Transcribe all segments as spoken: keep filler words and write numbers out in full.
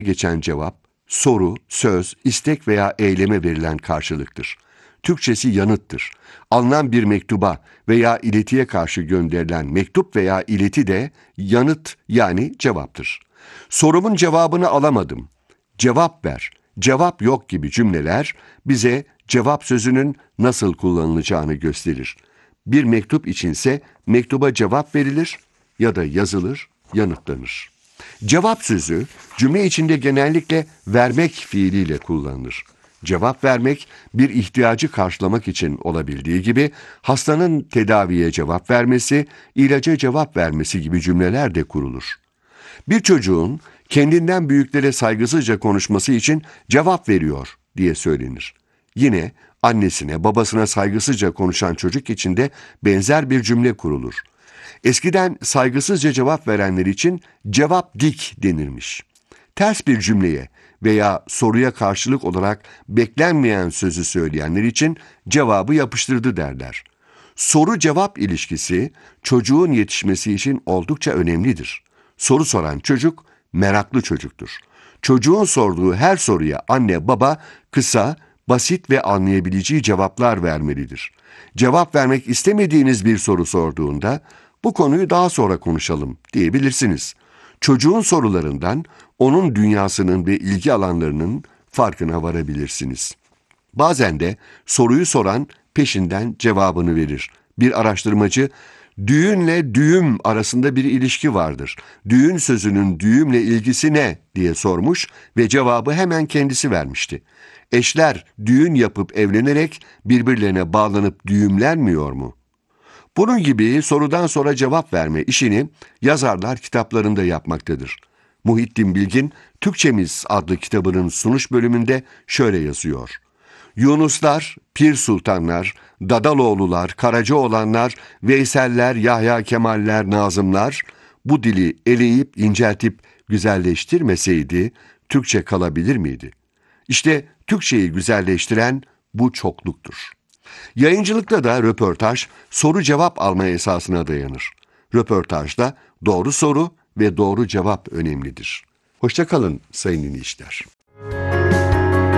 geçen cevap, soru, söz, istek veya eyleme verilen karşılıktır. Türkçesi yanıttır. Alınan bir mektuba veya iletiye karşı gönderilen mektup veya ileti de yanıt yani cevaptır. Sorumun cevabını alamadım. Cevap ver, cevap yok gibi cümleler bize cevap sözünün nasıl kullanılacağını gösterir. Bir mektup içinse mektuba cevap verilir ya da yazılır, yanıtlanır. Cevap sözü cümle içinde genellikle vermek fiiliyle kullanılır. Cevap vermek bir ihtiyacı karşılamak için olabildiği gibi hastanın tedaviye cevap vermesi, ilaca cevap vermesi gibi cümleler de kurulur. Bir çocuğun kendinden büyüklere saygısızca konuşması için cevap veriyor diye söylenir. Yine annesine, babasına saygısızca konuşan çocuk için de benzer bir cümle kurulur. Eskiden saygısızca cevap verenler için cevap dik denirmiş. Ters bir cümleye veya soruya karşılık olarak beklenmeyen sözü söyleyenler için cevabı yapıştırdı derler. Soru-cevap ilişkisi çocuğun yetişmesi için oldukça önemlidir. Soru soran çocuk meraklı çocuktur. Çocuğun sorduğu her soruya anne baba kısa, basit ve anlayabileceği cevaplar vermelidir. Cevap vermek istemediğiniz bir soru sorduğunda bu konuyu daha sonra konuşalım diyebilirsiniz. Çocuğun sorularından onun dünyasının ve ilgi alanlarının farkına varabilirsiniz. Bazen de soruyu soran peşinden cevabını verir. Bir araştırmacı, düğünle düğüm arasında bir ilişki vardır. Düğün sözünün düğümle ilgisi ne diye sormuş ve cevabı hemen kendisi vermişti. Eşler düğün yapıp evlenerek birbirlerine bağlanıp düğümlenmiyor mu? Bunun gibi sorudan sonra cevap verme işini yazarlar kitaplarında yapmaktadır. Muhittin Bilgin, Türkçemiz adlı kitabının sunuş bölümünde şöyle yazıyor. Yunuslar, Pir Sultanlar, Dadaloğlular, Karacaoğlanlar, Veyseller, Yahya Kemaller, Nazımlar bu dili eleyip inceltip güzelleştirmeseydi Türkçe kalabilir miydi? İşte Türkçeyi güzelleştiren bu çokluktur. Yayıncılıkta da röportaj soru cevap alma esasına dayanır. Röportajda doğru soru ve doğru cevap önemlidir. Hoşça kalın sayın dinleyiciler.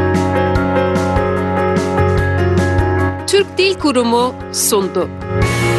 Türk Dil Kurumu sundu.